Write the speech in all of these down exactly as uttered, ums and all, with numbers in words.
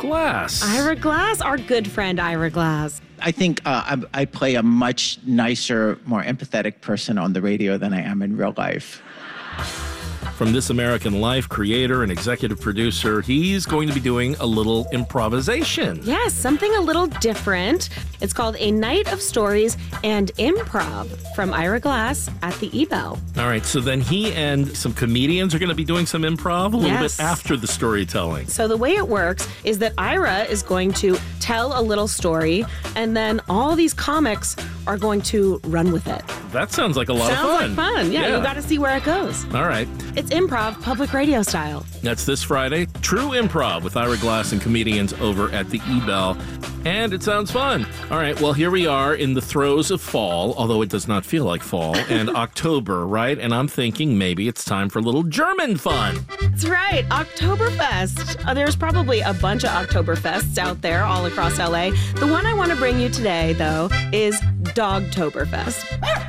Glass. Ira Glass, our good friend Ira Glass. I think uh, I, I play a much nicer, more empathetic person on the radio than I am in real life. From This American Life, creator and executive producer, he's going to be doing a little improvisation. Yes, something a little different. It's called A Night of Stories and Improv from Ira Glass at the E-Bell. All right, so then he and some comedians are going to be doing some improv a little Yes. bit after the storytelling. So the way it works is that Ira is going to tell a little story, and then all these comics are going to run with it. That sounds like a lot Sounds of fun. like fun. Yeah, you got to see where it goes. All right. It's improv, public radio style. That's this Friday. True Improv with Ira Glass and comedians over at the E-Bell. And it sounds fun. All right, well, here we are in the throes of fall, although it does not feel like fall, and October, right? And I'm thinking maybe it's time for a little German fun. That's right, Oktoberfest. Uh, there's probably a bunch of Oktoberfests out there all across L A. The one I want to bring you today, though, is Dogtoberfest.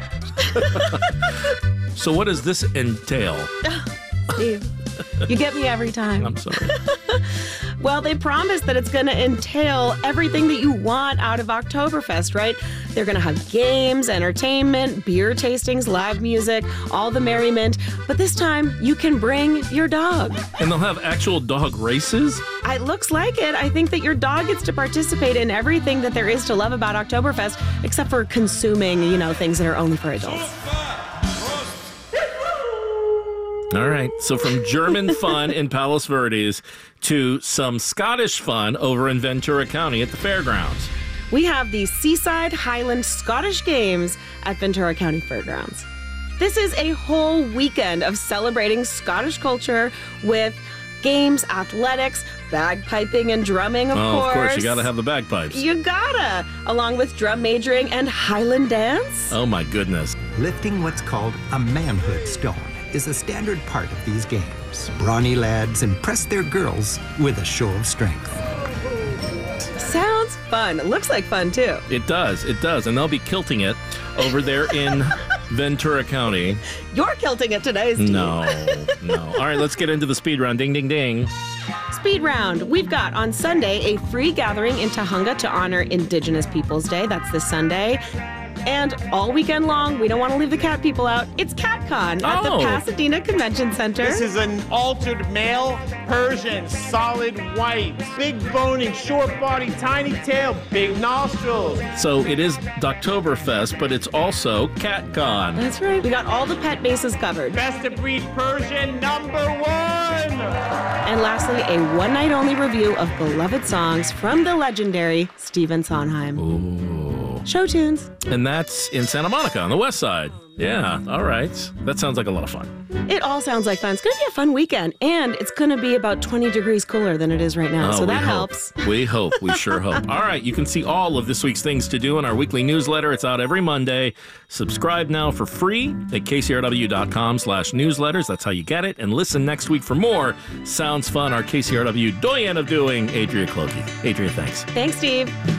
So what does this entail? Steve, you get me every time. I'm sorry. Well, they promise that it's going to entail everything that you want out of Oktoberfest, right? They're going to have games, entertainment, beer tastings, live music, all the merriment. But this time, you can bring your dog. And they'll have actual dog races? It looks like it. I think that your dog gets to participate in everything that there is to love about Oktoberfest, except for consuming, you know, things that are only for adults. All right, so from German fun in Palos Verdes to some Scottish fun over in Ventura County at the fairgrounds. We have the Seaside Highland Scottish Games at Ventura County Fairgrounds. This is a whole weekend of celebrating Scottish culture with games, athletics, bagpiping and drumming, of oh, course. of course, you gotta have the bagpipes. You gotta, along with drum majoring and Highland dance. Oh my goodness. Lifting what's called a manhood stone is a standard part of these games. Brawny lads impress their girls with a show of strength. Sounds fun. Looks like fun, too. It does, it does. And they'll be kilting it over there in Ventura County. You're kilting it today, Steve. No, no. All right, let's get into the speed round. Ding, ding, ding. Speed round. We've got on Sunday a free gathering in Tujunga to honor Indigenous Peoples Day. That's this Sunday. And all weekend long, we don't want to leave the cat people out. It's CatCon at Oh. the Pasadena Convention Center. This is an altered male Persian, solid white, big boning, short body, tiny tail, big nostrils. So it is Doktoberfest, but it's also CatCon. That's right. We got all the pet bases covered. Best of breed Persian number one. And lastly, a one-night-only review of beloved songs from the legendary Stephen Sondheim. Ooh. Show tunes. And that's in Santa Monica on the west side. Yeah, all right. That sounds like a lot of fun. It all sounds like fun. It's going to be a fun weekend, and it's going to be about twenty degrees cooler than it is right now, Oh, so we that hope. helps. We hope. We sure hope. All right, you can see all of this week's things to do in our weekly newsletter. It's out every Monday. Subscribe now for free at kcrw.com slash newsletters. That's how you get it. And listen next week for more Sounds Fun, our K C R W doyen of doing, Adria Clokey. Adria, thanks. Thanks, Steve.